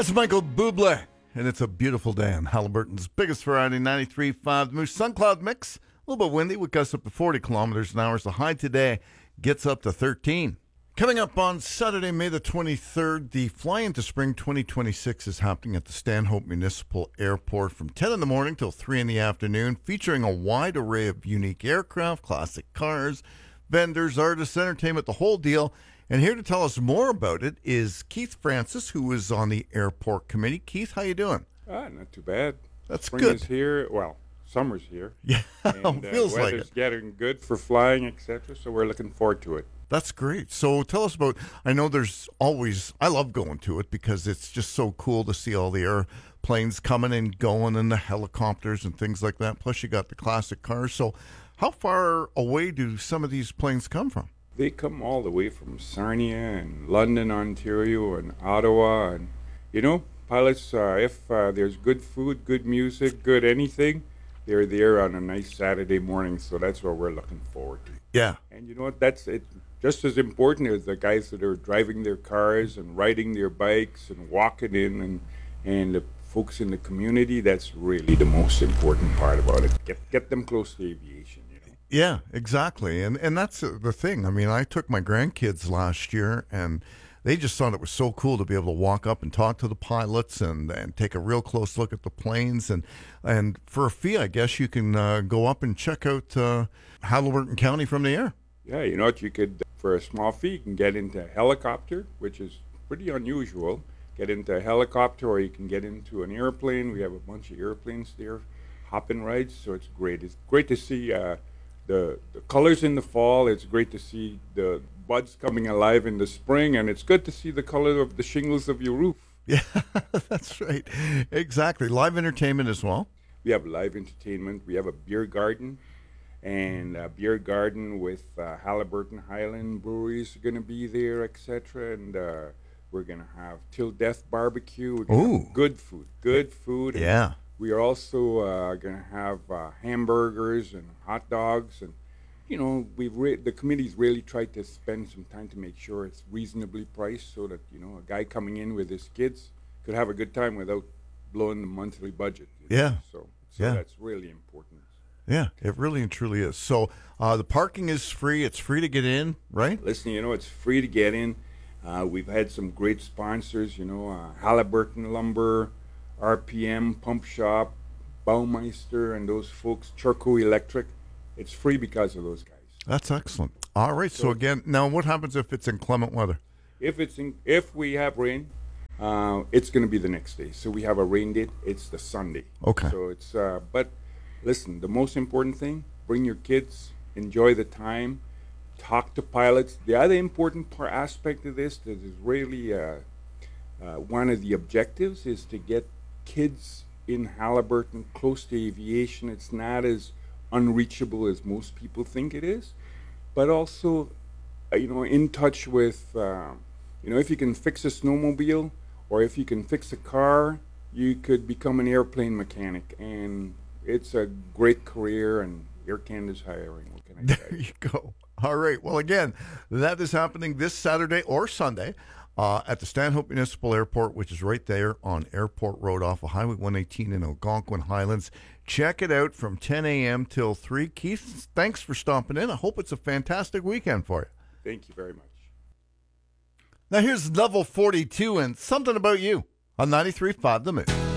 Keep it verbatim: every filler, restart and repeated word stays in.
That's Michael Bublé, and it's a beautiful day on Halliburton's biggest variety, ninety-three point five. The Moose Sun Cloud Mix, a little bit windy with gusts up to forty kilometers an hour. The high today gets up to thirteen. Coming up on Saturday, May the twenty-third, the Fly into Spring twenty twenty-six is happening at the Stanhope Municipal Airport from ten in the morning till three in the afternoon, featuring a wide array of unique aircraft, classic cars, vendors, artists, entertainment, the whole deal. And here to tell us more about it is Keith Francis, who is on the airport committee. Keith, how you doing? Ah, not too bad. That's Spring good. is here. Well, summer's here. Yeah, and, feels uh, like weather's it. getting good for flying, et cetera. So we're looking forward to it. That's great. So tell us about, I know there's always, I love going to it because it's just so cool to see all the airplanes coming and going and the helicopters and things like that. Plus you got the classic cars. So how far away do some of these planes come from? They come all the way from Sarnia and London, Ontario, and Ottawa. And, you know, pilots, uh, if uh, there's good food, good music, good anything, they're there on a nice Saturday morning. So that's what we're looking forward to. Yeah. And you know what? That's it. Just as important as the guys that are driving their cars and riding their bikes and walking in, and and the folks in the community. That's really the most important part about it. Get get them close to aviation. You know? Yeah, exactly. And and that's the thing. I mean, I took my grandkids last year, and they just thought it was so cool to be able to walk up and talk to the pilots and, and take a real close look at the planes. And and for a fee, I guess you can uh, go up and check out uh, Halliburton County from the air. Yeah, you know what? You could, for a small fee, you can get into a helicopter, which is pretty unusual. Get into a helicopter, or you can get into an airplane. We have a bunch of airplanes there, hopping rides, so it's great. It's great to see uh, the, the colors in the fall. It's great to see the buds coming alive in the spring, and it's good to see the color of the shingles of your roof. Yeah, that's right. Exactly. Live entertainment as well. We have live entertainment. We have a beer garden. And a beer garden with uh, Halliburton Highland Breweries are going to be there, et cetera. And uh, we're going to have Till Death Barbecue. We're gonna Ooh. have good food, good food. And Yeah. we are also uh, going to have uh, hamburgers and hot dogs. And, you know, we've re- the committee's really tried to spend some time to make sure it's reasonably priced so that, you know, a guy coming in with his kids could have a good time without blowing the monthly budget. you know. Yeah. So, so Yeah. that's really important. Yeah, it really and truly is. So uh, the parking is free. It's free to get in, right? Listen, you know, it's free to get in. Uh, we've had some great sponsors, you know, uh, Halliburton Lumber, R P M, Pump Shop, Baumeister, and those folks, Churco Electric. It's free because of those guys. That's excellent. All right. So, So- again, now what happens if it's inclement weather? If it's in, if we have rain, uh, it's going to be the next day. So we have a rain date. It's the Sunday. Okay. So it's uh, but listen, the most important thing: bring your kids, enjoy the time, talk to pilots. The other important part, aspect of this that is really uh, uh, one of the objectives is to get kids in Halliburton close to aviation. It's not as unreachable as most people think it is, but also, uh, you know, in touch with, uh, you know, if you can fix a snowmobile or if you can fix a car, you could become an airplane mechanic. And it's a great career, and Air Canada's hiring. What can I There say? you go. All right. Well, again, that is happening this Saturday or Sunday uh, at the Stanhope Municipal Airport, which is right there on Airport Road off of Highway one eighteen in Algonquin Highlands. Check it out from ten a.m. till three. Keith, thanks for stopping in. I hope it's a fantastic weekend for you. Thank you very much. Now here's Level forty-two and Something About You on ninety-three point five The Moose.